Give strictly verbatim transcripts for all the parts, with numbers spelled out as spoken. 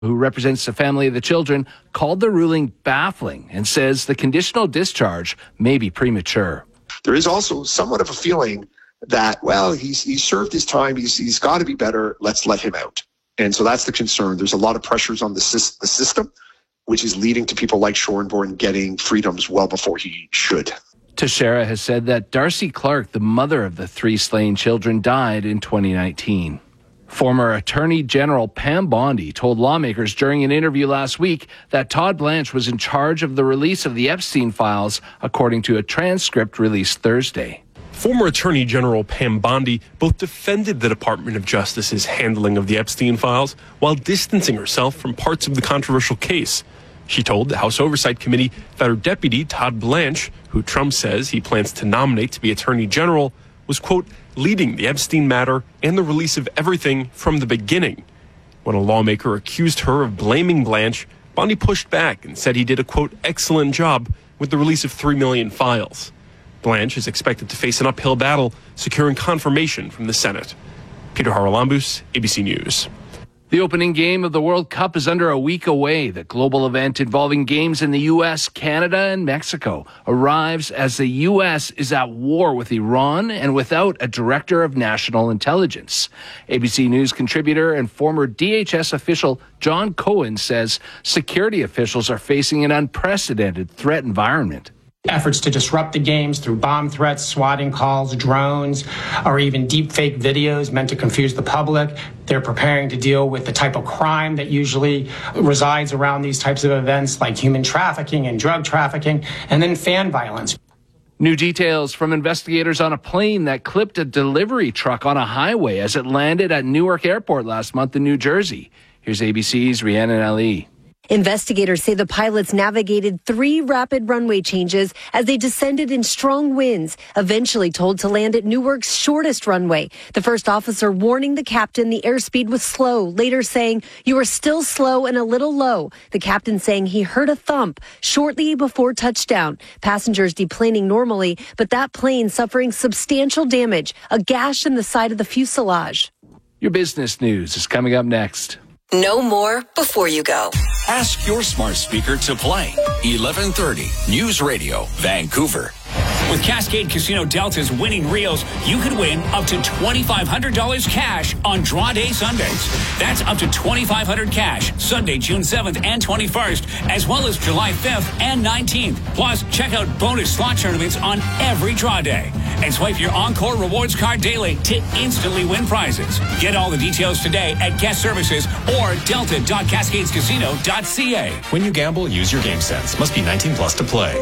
who represents the family of the children, called the ruling baffling and says the conditional discharge may be premature. There is also somewhat of a feeling that, well, he's he's served his time, he's he's got to be better, let's let him out. And so that's the concern. There's a lot of pressures on the, the system, which is leading to people like Schoenborn getting freedoms well before he should. Teixeira has said that Darcy Clark, the mother of the three slain children, died in twenty nineteen. Former Attorney General Pam Bondi told lawmakers during an interview last week that Todd Blanche was in charge of the release of the Epstein files, according to a transcript released Thursday. Former Attorney General Pam Bondi both defended the Department of Justice's handling of the Epstein files while distancing herself from parts of the controversial case. She told the House Oversight Committee that her deputy, Todd Blanche, who Trump says he plans to nominate to be Attorney General, was, quote, leading the Epstein matter and the release of everything from the beginning. When a lawmaker accused her of blaming Blanche, Bondi pushed back and said he did a, quote, excellent job with the release of three million files. Blanche is expected to face an uphill battle securing confirmation from the Senate. Peter Haralambous, A B C News. The opening game of the World Cup is under a week away. The global event involving games in the U S, Canada, and Mexico arrives as the U S is at war with Iran and without a director of national intelligence. A B C News contributor and former D H S official John Cohen says security officials are facing an unprecedented threat environment. Efforts to disrupt the games through bomb threats, swatting calls, drones, or even deepfake videos meant to confuse the public. They're preparing to deal with the type of crime that usually resides around these types of events, like human trafficking and drug trafficking, and then fan violence. New details from investigators on a plane that clipped a delivery truck on a highway as it landed at Newark Airport last month in New Jersey. Here's A B C's Rhiannon Ali. Investigators say the pilots navigated three rapid runway changes as they descended in strong winds, eventually told to land at Newark's shortest runway. The first officer warning the captain the airspeed was slow, later saying, "You are still slow and a little low." The captain saying he heard a thump shortly before touchdown. Passengers deplaning normally, but that plane suffering substantial damage, a gash in the side of the fuselage. Your business news is coming up next. Know more before you go. Ask your smart speaker to play. eleven thirty News Radio, Vancouver. With Cascade Casino Delta's winning reels, you could win up to twenty-five hundred dollars cash on draw day Sundays. That's up to twenty-five hundred dollars cash Sunday, June seventh and twenty-first, as well as July fifth and nineteenth. Plus, check out bonus slot tournaments on every draw day. And swipe your Encore Rewards card daily to instantly win prizes. Get all the details today at guest services or delta dot cascades casino dot c a. When you gamble, use your game sense. Must be nineteen plus to play.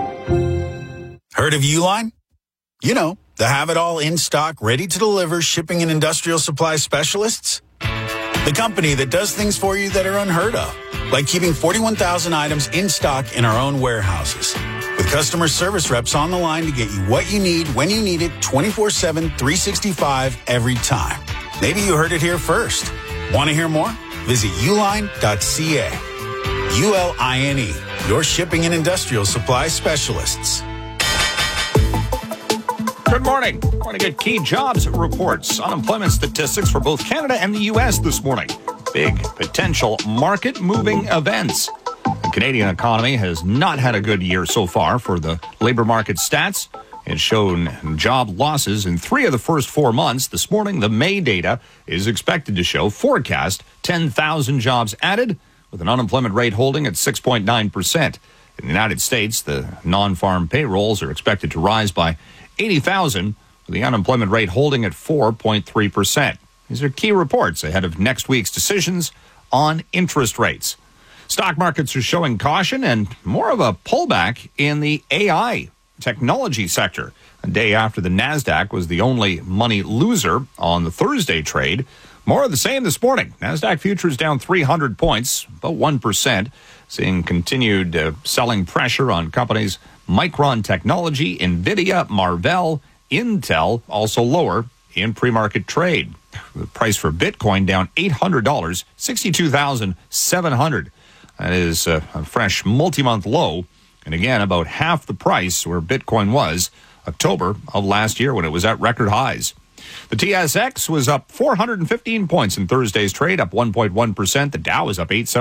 Heard of Uline? You know, the have-it-all in-stock, ready-to-deliver shipping and industrial supply specialists. The company that does things for you that are unheard of, like keeping forty-one thousand items in stock in our own warehouses. With customer service reps on the line to get you what you need, when you need it, twenty-four seven, three sixty-five, every time. Maybe you heard it here first. Want to hear more? Visit uline dot c a. U L I N E, your shipping and industrial supply specialists. Good morning. Going to get key jobs reports, unemployment statistics for both Canada and the U S this morning. Big potential market-moving events. The Canadian economy has not had a good year so far for the labor market stats. It's shown job losses in three of the first four months. This morning, the May data is expected to show forecast ten thousand jobs added, with an unemployment rate holding at six point nine percent. In the United States, the non-farm payrolls are expected to rise by eighty thousand, with the unemployment rate holding at four point three percent. These are key reports ahead of next week's decisions on interest rates. Stock markets are showing caution and more of a pullback in the A I technology sector. A day after the NASDAQ was the only money loser on the Thursday trade. More of the same this morning. NASDAQ futures down three hundred points, about one percent, seeing continued uh, selling pressure on companies Micron Technology, NVIDIA, Marvell, Intel, also lower in pre-market trade. The price for Bitcoin down eight hundred dollars, sixty-two thousand seven hundred dollars. That is a, a fresh multi-month low, and again, about half the price where Bitcoin was October of last year when it was at record highs. The T S X was up four hundred fifteen points in Thursday's trade, up one point one percent. The Dow is up eight